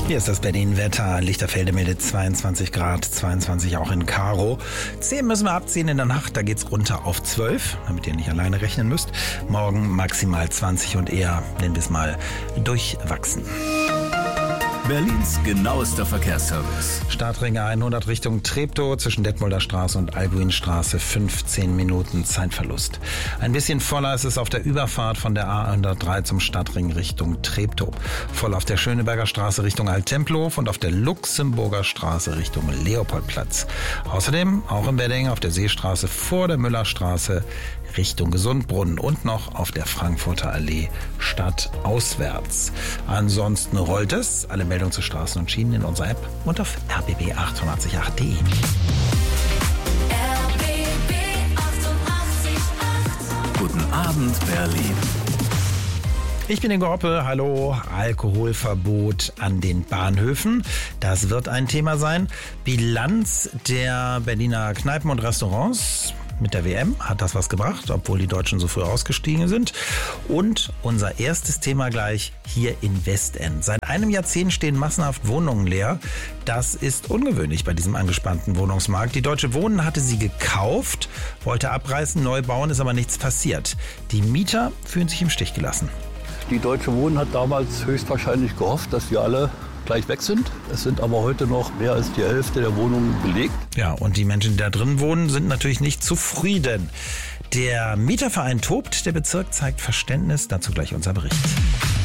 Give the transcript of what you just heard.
Hier ist das Berlin-Wetter. Lichterfelde meldet 22 Grad, 22 auch in Karow. 10 müssen wir abziehen in der Nacht, da geht's runter auf 12, damit ihr nicht alleine rechnen müsst. Morgen maximal 20 und eher, nennen wir es mal, durchwachsen. Berlins genauester Verkehrsservice. Startringe 100 Richtung Treptow, zwischen Detmolder Straße und Albuinstraße 15 Minuten Zeitverlust. Ein bisschen voller ist es auf der Überfahrt von der A103 zum Stadtring Richtung Treptow. Voll auf der Schöneberger Straße Richtung Alt-Tempelhof und auf der Luxemburger Straße Richtung Leopoldplatz. Außerdem auch in Wedding auf der Seestraße vor der Müllerstraße Richtung Gesundbrunnen und noch auf der Frankfurter Allee stadtauswärts. Ansonsten rollt es. Alle Meldungen zu Straßen und Schienen in unserer App und auf rbb888.de. Guten Abend, Berlin. Ich bin Ingo Hoppe, hallo. Alkoholverbot an den Bahnhöfen. Das wird ein Thema sein. Bilanz der Berliner Kneipen und Restaurants. Mit der WM hat das was gebracht, obwohl die Deutschen so früh ausgestiegen sind. Und unser erstes Thema gleich hier in Westend. Seit einem Jahrzehnt stehen massenhaft Wohnungen leer. Das ist ungewöhnlich bei diesem angespannten Wohnungsmarkt. Die Deutsche Wohnen hatte sie gekauft, wollte abreißen, neu bauen, ist aber nichts passiert. Die Mieter fühlen sich im Stich gelassen. Die Deutsche Wohnen hat damals höchstwahrscheinlich gehofft, dass wir alle gleich weg sind. Es sind aber heute noch mehr als die Hälfte der Wohnungen belegt. Ja, und die Menschen, die da drin wohnen, sind natürlich nicht zufrieden. Der Mieterverein tobt, der Bezirk zeigt Verständnis. Dazu gleich unser Bericht.